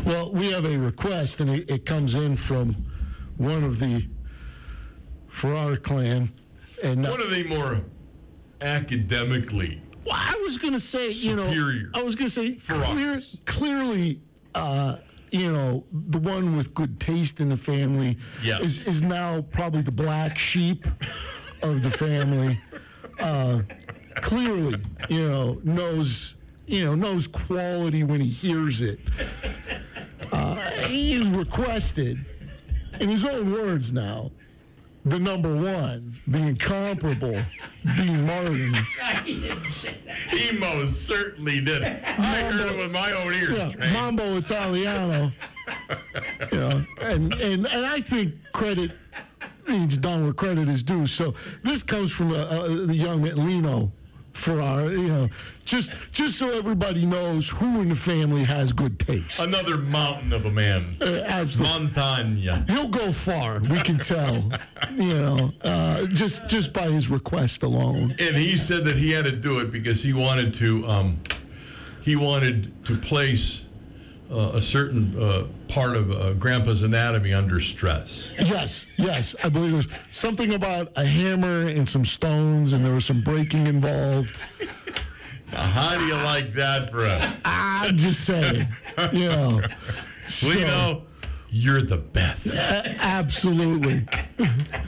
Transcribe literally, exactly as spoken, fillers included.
Well, we have a request, and it, it comes in from one of the Farrar clan. And uh, one of the more academically well, I was going to say, superior you know, I was going to say clear, clearly, uh, you know, the one with good taste in the family yeah. is, is now probably the black sheep of the family. Uh, clearly, you know, knows, you know, knows quality when he hears it. Uh, he's requested, in his own words now, the number one, the incomparable Dean Martin. He most certainly did. I Mambo, heard it with my own ears. Yeah, Mambo Italiano. You know, and, and, and I think credit needs done where credit is due. So this comes from a, a, the young Lino Farrar, you know, just just so everybody knows who in the family has good taste. Another mountain of a man. Uh, absolutely. Montagne. He'll go far, we can tell, you know, uh, just just by his request alone. And he said that he had to do it because he wanted to, um, he wanted to place uh, a certain uh, part of uh, Grandpa's anatomy under stress. Yes, yes. I believe it was something about a hammer and some stones, and there was some breaking involved. Now, how do you like that for a... I'm just saying, you know. Lino, so, you're the best. Uh, absolutely.